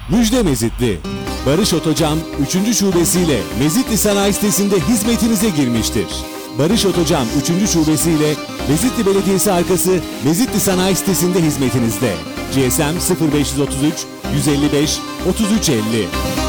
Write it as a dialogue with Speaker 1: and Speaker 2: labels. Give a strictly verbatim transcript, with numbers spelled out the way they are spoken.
Speaker 1: Müjde Mezitli. Barış Otocam üçüncü şubesiyle Mezitli Sanayi Sitesi'nde hizmetinize girmiştir. Barış Otocam üçüncü şubesiyle Mezitli Belediyesi arkası Mezitli Sanayi Sitesi'nde hizmetinizde. G S M sıfır beş otuz üç yüz elli beş otuz üç elli.